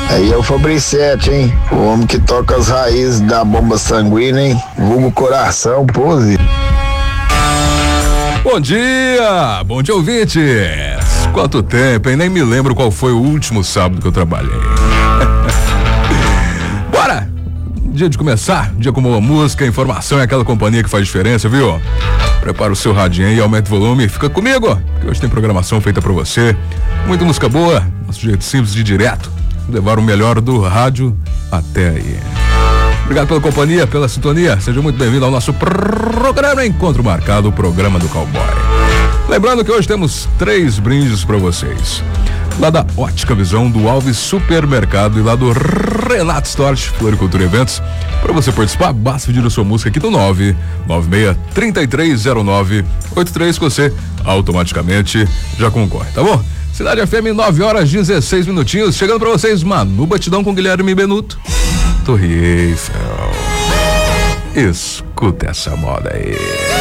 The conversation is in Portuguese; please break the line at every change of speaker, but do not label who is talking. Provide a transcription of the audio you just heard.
Aí é o Fabricete, hein? O homem que toca as raízes da bomba sanguínea, hein? Vulgo coração, pose.
Bom dia, ouvintes. Quanto tempo, hein? Nem me lembro qual foi o último sábado que eu trabalhei. Bora! Dia de começar, dia com boa música, informação é aquela companhia que faz diferença, viu? Prepara o seu radinho aí, aumenta o volume, fica comigo, que hoje tem programação feita pra você. Muita música boa, nosso jeito simples de direto, levar o melhor do rádio até aí. Obrigado pela companhia, pela sintonia, seja muito bem-vindo ao nosso programa Encontro Marcado, o programa do Cowboy. Lembrando que hoje temos 3 brindes pra vocês. Lá da Ótica Visão, do Alves Supermercado e lá do Renato Storch, Floricultura Eventos. Para você participar, basta pedir a sua música aqui do 996-3309-83 que você automaticamente já concorre, tá bom? Cidade FM, 9h16, chegando para vocês, Manu Batidão com Guilherme Benuto. Torre Eiffel. Escuta essa moda aí.